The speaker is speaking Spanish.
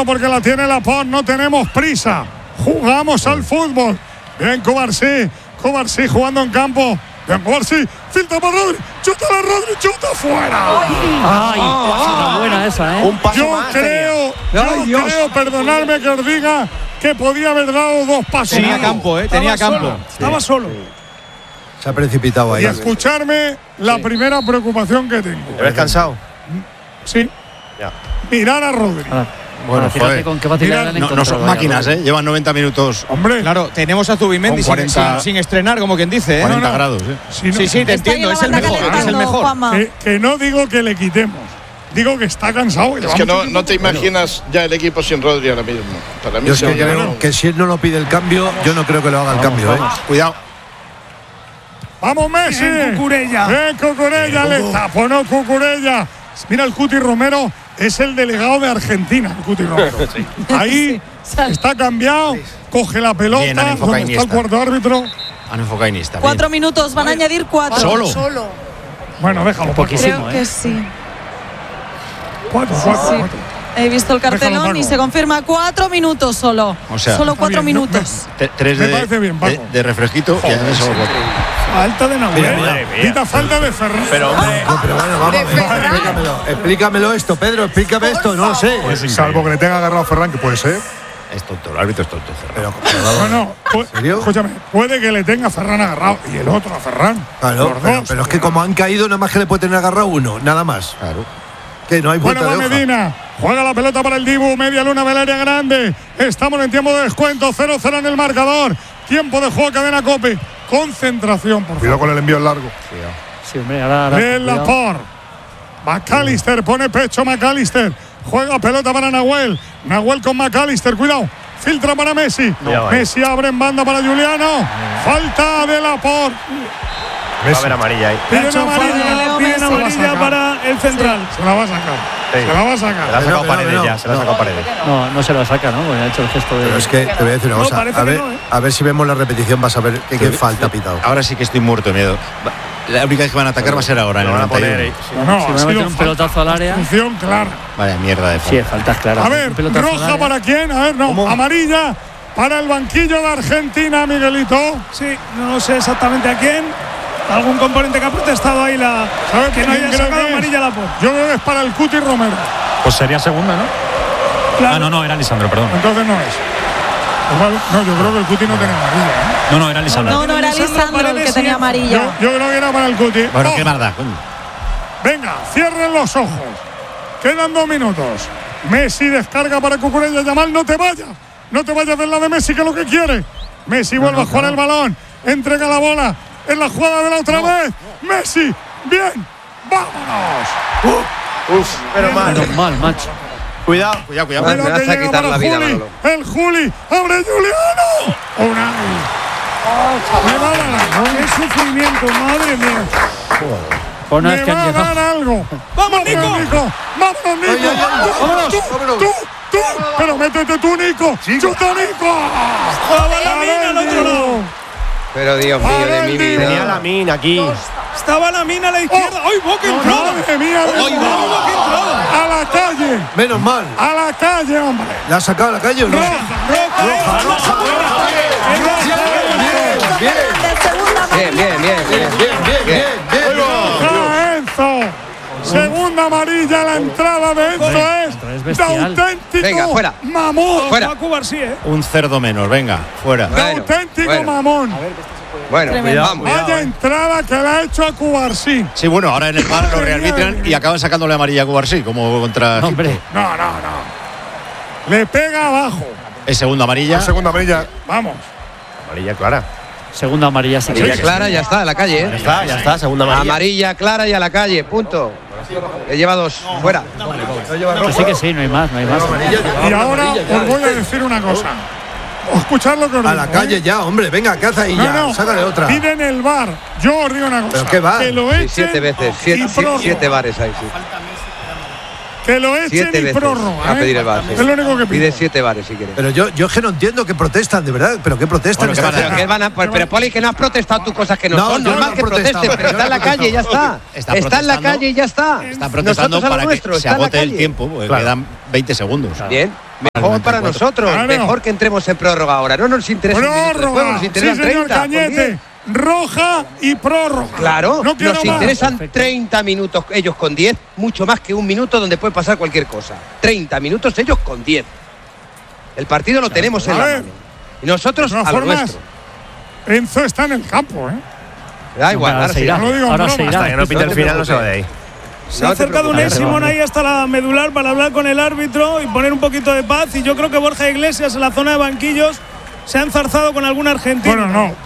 porque la tiene Laporte, no tenemos prisa. Jugamos al fútbol. Bien, Cubarsí jugando en campo. Bien, Cubarsí, filtra para Rodri. Chuta a Rodri, chuta fuera. Ay, una buena esa, ¿eh? Un paso Yo más. creo, perdonadme que os diga, que podía haber dado 2 pasos. Tenía campo, tenía campo. Estaba solo. Se ha precipitado ahí. Y escucharme la primera preocupación que tengo. ¿Te ves cansado? Sí. Ya. Mirar a Rodri. Bueno, fíjate con qué facilidad Mira, le han No son encontrado, máquinas, llevan 90 minutos, Hombre, Claro, tenemos a Zubimendi Con 40 sin estrenar, como quien dice, ¿eh? 40 no. grados. si no- Sí, sí, te Está ahí entiendo, en es la el banda mejor, es el calentando, mejor. Juanma. que no digo que le quitemos. Digo que está cansado. Es que no te imaginas ya el equipo sin Rodri ahora mismo. Para mí Yo es sí, que no. creo que si él no lo pide el cambio, yo no creo que lo haga el cambio. Cuidado. ¡Vamos, Messi! Bien, Cucurella. ¡Bien, Cucurella! Le tapó, no, Cucurella. Mira, el Cuti Romero es el delegado de Argentina, el Cuti Romero. Ahí está cambiado, coge la pelota, Bien, han enfocado donde está el Iniesta. cuarto árbitro. Han enfocado a Iniesta. 4 minutos, van a añadir 4. Solo. Bueno, déjalo. Poquísimo, Creo que sí. 4. Sí. He visto el cartelón Paco. y se confirma 4 minutos solo. O sea, solo 4 bien, minutos. 3 Me parece bien, Paco. de refresquito y además solo 4. Falta de Nahuel. Quita falta de Ferran. Pero hombre, No, pero bueno, vamos. Explícamelo esto, Pedro, explícame esto, no lo sé. Salvo que le tenga agarrado a Ferran, que puede ser. Es tonto, el árbitro es tonto. Pero, Bueno, serio? escúchame, puede que le tenga a Ferran agarrado y el otro a Ferran. claro, Los pero, dos. pero es que como han caído, nada más que le puede tener agarrado uno, nada más. Claro. Que no hay Bueno, vuelta va de hoja. Medina. Juega la pelota para el Dibu. Media luna del área grande. Estamos en tiempo de descuento. 0-0 en el marcador. Tiempo de juego, cadena Cope. Concentración, por favor. con el envío largo. Sí, hombre, ahora. Bien, cuidado. Laporte. McAllister pone pecho. McAllister. Juega pelota para Nahuel. Nahuel con McAllister. Cuidado. Filtra para Messi. Messi abre en banda para Juliano. Falta de Laporte. va a haber amarilla ahí. Piden Hecho amarilla. falta, piden amarilla para el central. Se la va a sacar. Sí. Se la va a Se la ha sacar. sacado No, Paredes no, ya, se la ha sacado Paredes. No se la saca, ¿no? Porque ha hecho el gesto de. Pero es que te voy a decir una No, cosa. parece A que ver, no, ¿eh? a ver si vemos la repetición, vas a ver qué falta ha pitado. Ahora sí que estoy muerto de miedo. La única vez que van a atacar va a ser ahora, en Lo el van a 91. poner ahí. No, Si ha me sido meten un falta. pelotazo al área. Función clara. Vaya mierda de Sí, falta. faltas claras. A Un ver, pelotazo al roja área. para quién. A ver, no. Amarilla para el banquillo de Argentina, Miguelito. Sí, no sé exactamente a quién. Algún componente que ha protestado ahí ¿Sabes que no quién haya creo sacado que es? amarilla a Laporte. Yo creo que es para el Cuti Romero. Pues sería segunda, ¿no? Claro. No, era Lisandro, perdón. Entonces no es. Igual, no, yo creo que el Cuti no tenía amarilla. ¿eh? No, era Lisandro. No, era Lisandro el que tenía amarilla. Yo creo que era para el Cuti. Bueno, ¡Oh! qué maldad, coño. Venga, cierren los ojos. Quedan 2 minutos. Messi descarga para Cucurella. Yamal, no te vayas. No te vayas del lado de Messi, que es lo que quiere. Messi vuelve a jugar el balón. Entrega la bola. En la jugada de la otra vez. Messi. Bien. ¡Vámonos! Pero mal. Menos mal, macho. Cuidado. Pero me vas que a llega quitar para la vida, Juli. Manolo. El Juli. ¡Abre Juliano! Unai. Me va a dar algo. ¡Qué sufrimiento, madre mía! Pues no Me es que va han a dar llegado. algo. ¡Vamos, Nico! ¡Vámonos, Nico! ¡Tú! ¡Pero métete tú, Nico! ¡Chuta, Nico! Estaba la mina al otro lado. Pero Dios mío de mi Tenía vida. la mina aquí. Estaba la mina a la izquierda. ¡Ay, boca entrada! ¡Madre mía! ¡Ay, boca entrada! ¡A la calle! Menos mal. ¡A la calle, hombre! ¿La ha sacado a la calle o no? De segunda Bien. ¡A Enzo! Segunda amarilla, la entrada de Enzo es es de bestial. auténtico Venga, fuera. mamón. Fuera. Va a Cubarsí, ¿eh? Un cerdo menos, venga, fuera. De Bueno, auténtico bueno. mamón. Bueno, Tremendo. vamos. Vaya entrada que le ha hecho a Cubarsí. Sí, bueno, ahora en el bar lo rearbitran y acaban sacándole amarilla a Cubarsí, como contra. No, hombre. No. Le pega abajo. Es segunda amarilla. Segunda amarilla. Vamos. Amarilla clara. Segunda amarilla, sí. Amarilla clara, ya está, a la calle, ¿eh? Ya está, segunda amarilla. Amarilla clara y a la calle, punto. Que lleva 2, fuera. Que sí, no hay más, no hay más. Y ahora os voy a decir una cosa. Escuchad lo que os A digo, la calle ya, hombre. Venga, caza ahí ya. No, Sácale otra. piden el bar. Yo os digo una cosa. ¿Pero qué bar? Que lo Sí, echen 7 veces, y prórroga. 7 bares ahí, sí. Que lo echen 7 y veces. prórroga. A pedir el bar, sí. Es lo único que Pide pido. 7 bares si quieres. Pero yo es que no entiendo que protestan, de verdad. ¿Pero qué protestan? Bueno, ¿qué Pero, ¿qué van a, pero Poli, que no has protestado tú cosas que no, No, son. yo Normal no he que protestado, protesten, pero yo está en no la he calle y ya está. Está Está en la protestando. calle y ya está. Están protestando Nosotros a lo para nuestro, que se está en la agote el calle. tiempo, porque Claro. quedan 20 segundos. Bien. Mejor para nosotros, Claro. mejor que entremos en prórroga ahora. No nos interesa un minuto de juego, Prórroga. nos Sí, interesan señor 30. con 10. Cañete. Roja y prórroga. Claro, No quiero nos más. interesan Perfecto. 30 minutos ellos con 10, mucho más que un minuto donde puede pasar cualquier cosa. 30 minutos ellos con 10. El partido lo tenemos en A la ver. mano. Y nosotros De todas a lo formas, nuestro. Enzo está en el campo, ¿eh? Da igual, Ahora ahora se sí. irá. No lo digo en Ahora broma. se irá. Hasta que no pite el final no se va de ahí. Se ha No te acercado un preocupes. Simón ahí hasta la medular para hablar con el árbitro y poner un poquito de paz. Y yo creo que Borja Iglesias en la zona de banquillos se ha enzarzado con algún argentino. Bueno, no.